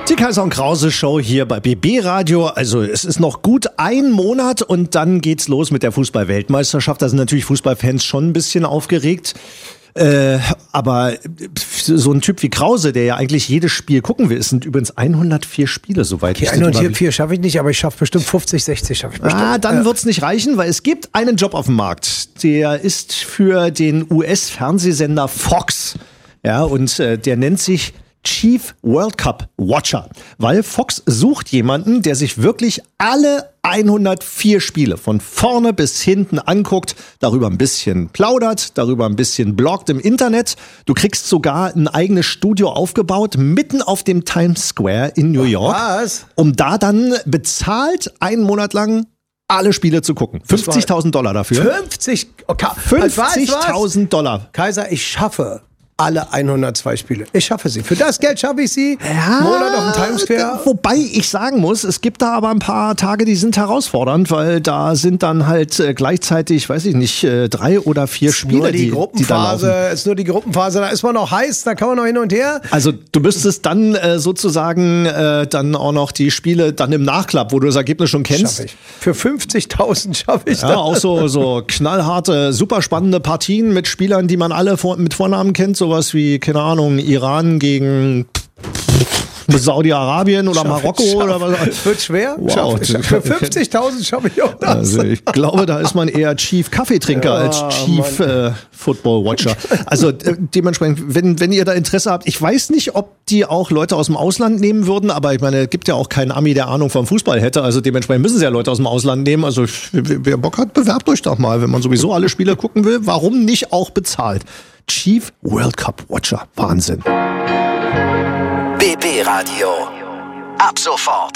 Die Kaiser und Krause Show hier bei BB Radio. Also es ist noch gut ein Monat und dann geht's los mit der Fußball-Weltmeisterschaft. Da sind natürlich Fußballfans schon ein bisschen aufgeregt. Aber so ein Typ wie Krause, der ja eigentlich jedes Spiel gucken will, es sind übrigens 104 Spiele, soweit ich 104 schaffe ich nicht, aber ich schaffe bestimmt 50, 60 schaffe ich bestimmt. Dann wird's nicht reichen, weil es gibt einen Job auf dem Markt. Der ist für den US-Fernsehsender Fox. Ja, und der nennt sich Chief World Cup Watcher, weil Fox sucht jemanden, der sich wirklich alle 104 Spiele von vorne bis hinten anguckt, darüber ein bisschen plaudert, darüber ein bisschen bloggt im Internet. Du kriegst sogar ein eigenes Studio aufgebaut, mitten auf dem Times Square in New York, um da dann bezahlt einen Monat lang alle Spiele zu gucken. $50.000 dafür. 50.000 $. Kaiser, ich schaffe alle 102 Spiele. Ich schaffe sie. Für das Geld schaffe ich sie. Ja, Monat auf dem Times Square. Wobei ich sagen muss, es gibt da aber ein paar Tage, die sind herausfordernd, weil da sind dann halt gleichzeitig, weiß ich nicht, 3 oder 4 Spiele, die da laufen. Ist nur die Gruppenphase, da ist man noch heiß, da kann man noch hin und her. Also du müsstest dann sozusagen dann auch noch die Spiele dann im Nachklapp, wo du das Ergebnis schon kennst. Schaffe ich. Für 50.000 schaffe ich das. Ja, auch so knallharte, super spannende Partien mit Spielern, die man alle mit Vornamen kennt. Sowas wie, keine Ahnung, Iran gegen Saudi-Arabien oder Marokko oder was. Wird schwer? Wow. Für 50.000 schaffe ich auch das. Also ich glaube, da ist man eher Chief Kaffeetrinker als Chief Football Watcher. Also dementsprechend, wenn ihr da Interesse habt, ich weiß nicht, ob die auch Leute aus dem Ausland nehmen würden, aber ich meine, es gibt ja auch keinen Ami, der Ahnung vom Fußball hätte. Also dementsprechend müssen sie ja Leute aus dem Ausland nehmen. Also wer Bock hat, bewerbt euch doch mal. Wenn man sowieso alle Spiele gucken will, warum nicht auch bezahlt? Chief World Cup Watcher. Wahnsinn. BB Radio. Ab sofort.